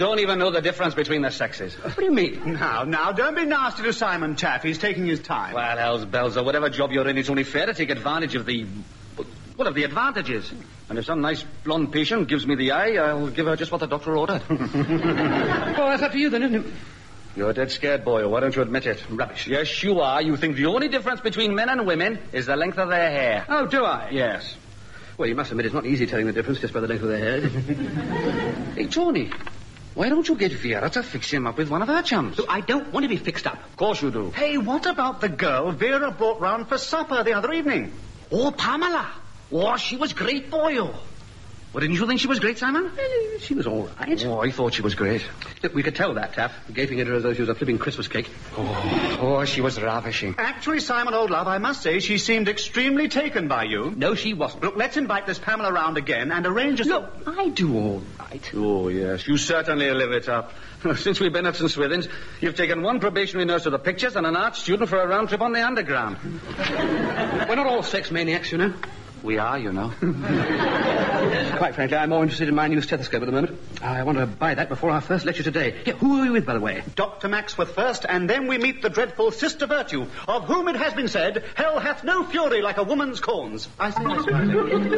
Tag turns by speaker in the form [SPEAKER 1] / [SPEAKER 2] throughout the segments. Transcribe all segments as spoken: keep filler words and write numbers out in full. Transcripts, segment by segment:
[SPEAKER 1] don't even know the difference between the sexes.
[SPEAKER 2] What do you mean?
[SPEAKER 3] Now, now, don't be nasty to Simon Taff. He's taking his time.
[SPEAKER 1] Well, hell's bells, or whatever job you're in, it's only fair to take advantage of the... Well, of the advantages. And if some nice blonde patient gives me the eye, I'll give her just what the doctor ordered.
[SPEAKER 2] Well, that's up to you then, isn't it?
[SPEAKER 1] You're dead scared, boy. Why don't you admit it?
[SPEAKER 2] Rubbish.
[SPEAKER 1] Yes, you are. You think the only difference between men and women is the length of their hair.
[SPEAKER 2] Oh, do I?
[SPEAKER 1] Yes.
[SPEAKER 2] Well, you must admit it's not easy telling the difference just by the length of their hair.
[SPEAKER 1] Hey, Tony, why don't you get Vera to fix him up with one of her chums?
[SPEAKER 2] Look, I don't want to be fixed up.
[SPEAKER 1] Of course you do.
[SPEAKER 3] Hey, what about the girl Vera brought round for supper the other evening?
[SPEAKER 1] Oh, Pamela. Oh, she was great for you. Well, didn't you think she was great, Simon?
[SPEAKER 2] Well, she was all right.
[SPEAKER 1] Oh, I thought she was great.
[SPEAKER 2] Look, we could tell that, Taff, gaping at her as though she was a flipping Christmas cake.
[SPEAKER 1] Oh, oh, she was ravishing.
[SPEAKER 3] Actually, Simon, old love, I must say she seemed extremely taken by you.
[SPEAKER 2] No, she wasn't.
[SPEAKER 3] Look, let's invite this Pamela round again and arrange a...
[SPEAKER 2] Look, I do all right.
[SPEAKER 1] Oh, yes, you certainly live it up. Since we've been at Saint Swithin's, you've taken one probationary nurse to the pictures and an art student for a round trip on the underground.
[SPEAKER 2] We're not all sex maniacs, you know.
[SPEAKER 1] We are, you know.
[SPEAKER 2] Quite frankly, I'm more interested in my new stethoscope at the moment. I want to buy that before our first lecture today. Here, who are you with, by the way?
[SPEAKER 3] Doctor Maxworth first, and then we meet the dreadful Sister Virtue, of whom it has been said, hell hath no fury like a woman's corns. I say, I say, I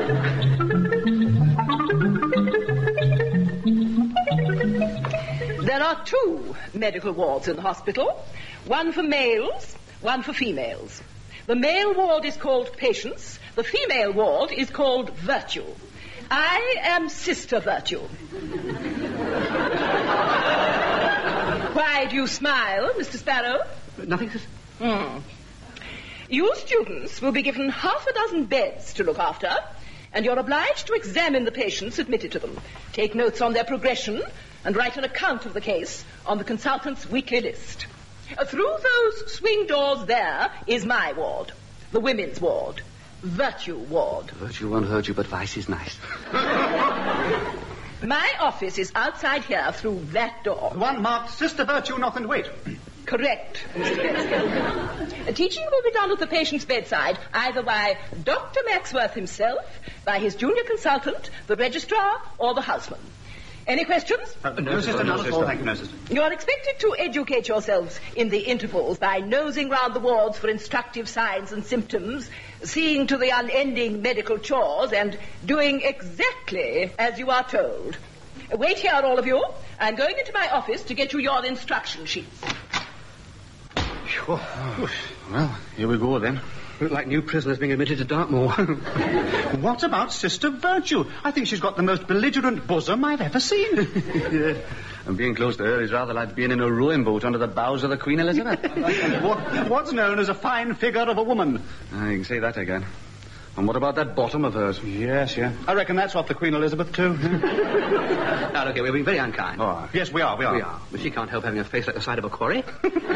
[SPEAKER 4] say. There are two medical wards in the hospital. One for males, one for females. The male ward is called Patience. The female ward is called Virtue. I am Sister Virtue. Why do you smile, Mister Sparrow?
[SPEAKER 2] Nothing, sister.
[SPEAKER 4] Hmm. You students will be given half a dozen beds to look after, and you're obliged to examine the patients admitted to them, take notes on their progression, and write an account of the case on the consultant's weekly list. Uh, through those swing doors there is my ward, the women's ward, Virtue ward.
[SPEAKER 2] Virtue won't hurt you, but vice is nice.
[SPEAKER 4] My office is outside here through that door.
[SPEAKER 3] The one marked Sister Virtue, North Wait.
[SPEAKER 4] Correct, Mister Glasgow. Teaching will be done at the patient's bedside, either by Doctor Maxworth himself, by his junior consultant, the registrar, or the houseman. Any questions?
[SPEAKER 3] Uh, no, no, sister, not at all. Thank you, no, sister.
[SPEAKER 4] You are expected to educate yourselves in the intervals by nosing round the wards for instructive signs and symptoms, seeing to the unending medical chores, and doing exactly as you are told. Wait here, all of you. I'm going into my office to get you your instruction sheets.
[SPEAKER 1] Oh. Well, here we go, then.
[SPEAKER 2] Look like new prisoners being admitted to Dartmoor.
[SPEAKER 3] What about Sister Virtue? I think she's got the most belligerent bosom I've ever seen.
[SPEAKER 1] Yeah. And being close to her is rather like being in a rowing boat under the bows of the Queen Elizabeth.
[SPEAKER 3] what, what's known as a fine figure of a woman.
[SPEAKER 1] Ah, you can say that again. And what about that bottom of hers?
[SPEAKER 3] Yes, yeah. I reckon that's off the Queen Elizabeth, too.
[SPEAKER 2] Now, look, we're being very unkind.
[SPEAKER 3] Oh, yes, we are, we are.
[SPEAKER 2] We are. But she can't help having a face like the side of a quarry.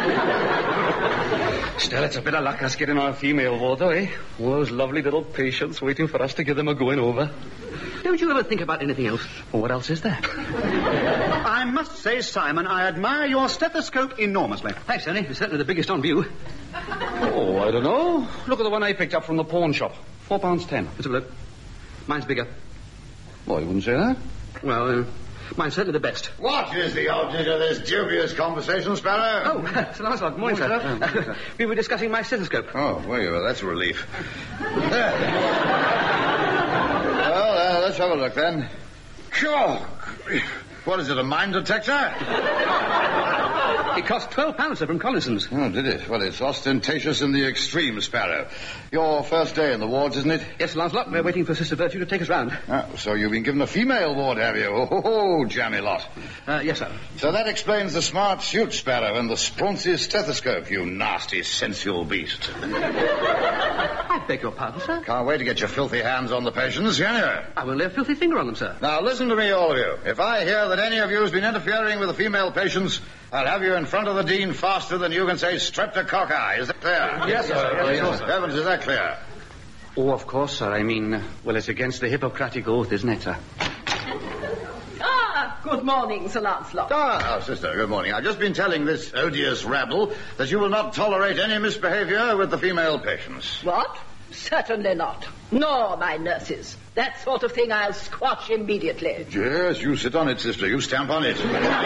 [SPEAKER 1] Still, it's a bit of luck us getting our female ward, though, eh? All those lovely little patients waiting for us to give them a going over.
[SPEAKER 2] Don't you ever think about anything else?
[SPEAKER 1] Well, what else is there?
[SPEAKER 3] I must say, Simon, I admire your stethoscope enormously.
[SPEAKER 2] Thanks, Sonny. It's certainly the biggest on view.
[SPEAKER 1] Oh, I don't know. Look at the one I picked up from the pawn shop. Four pounds ten.
[SPEAKER 2] Let's have a look. Mine's bigger.
[SPEAKER 1] Well, you wouldn't say that.
[SPEAKER 2] Well, uh, mine's certainly the best.
[SPEAKER 5] What is the object of this dubious conversation, Sparrow?
[SPEAKER 2] Oh, Sir Lancelot, good morning,
[SPEAKER 1] Morning,
[SPEAKER 2] sir.
[SPEAKER 1] sir.
[SPEAKER 2] We were discussing my stethoscope.
[SPEAKER 5] Oh, well, well, that's a relief. There. Well, uh, let's have a look, then. Sure. What is it, a mine detector?
[SPEAKER 2] It cost twelve pounds, sir, from Collinson's.
[SPEAKER 5] Oh, did it? Well, it's ostentatious in the extreme, Sparrow. Your first day in the wards, isn't it?
[SPEAKER 2] Yes, Sir Lancelot. We're waiting for Sister Virtue to take us round.
[SPEAKER 5] Oh, so you've been given a female ward, have you? Oh, oh, jammy lot.
[SPEAKER 2] Uh, yes, sir.
[SPEAKER 5] So that explains the smart suit, Sparrow, and the sprawny stethoscope, you nasty, sensual beast.
[SPEAKER 2] I beg your pardon, sir.
[SPEAKER 5] Can't wait to get your filthy hands on the patients, can you?
[SPEAKER 2] I won't lay a filthy finger on them, sir.
[SPEAKER 5] Now, listen to me, all of you. If I hear that any of you has been interfering with the female patients, I'll have you in front of the Dean faster than you can say streptococci. Is that clear?
[SPEAKER 1] Yes, sir.
[SPEAKER 5] Yes, yes, sir. Heavens, is that clear?
[SPEAKER 1] Oh, of course, sir. I mean, uh, well, it's against the Hippocratic Oath, isn't it, sir?
[SPEAKER 4] Ah, good morning, Sir Lancelot.
[SPEAKER 5] Ah, oh, sister, good morning. I've just been telling this odious rabble that you will not tolerate any misbehavior with the female patients.
[SPEAKER 4] What? Certainly not. Nor my nurses. That sort of thing I'll squash immediately.
[SPEAKER 5] Yes, you sit on it, sister. You stamp on it.